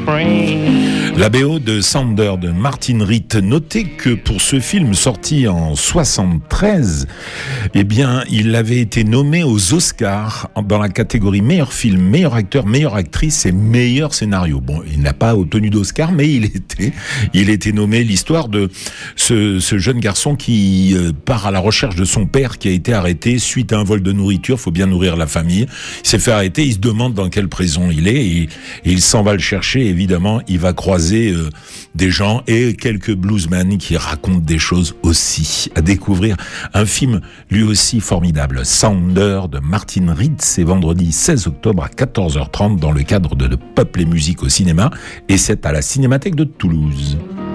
La BO de Sounder de Martin Ritt. Notez que pour ce film sorti en 73, eh bien, il avait été nommé aux Oscars dans la catégorie meilleur film, meilleur acteur, meilleure actrice et meilleur scénario. Bon, il n'a pas obtenu d'Oscar, mais il était nommé. L'histoire de ce jeune garçon qui part à la recherche de son père qui a été arrêté suite à un vol de nourriture. Faut bien nourrir la famille. Il s'est fait arrêter. Il se demande dans quelle prison il est et il s'en va le chercher. Évidemment, il va croiser des gens et quelques bluesmen qui racontent des choses aussi. À découvrir un film lui aussi formidable, Sounder de Martin Ritt. C'est vendredi 16 octobre à 14h30 dans le cadre de Peuple et musique au cinéma et c'est à la Cinémathèque de Toulouse.